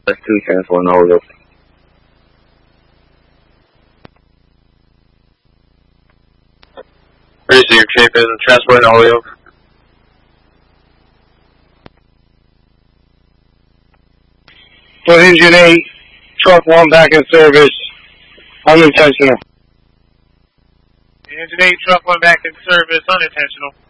That's 2 transport in Holyoke. Receive, Chapin, transport in Holyoke. For engine 8, truck 1 back in service, unintentional. Engine 8, truck 1 back in service, unintentional.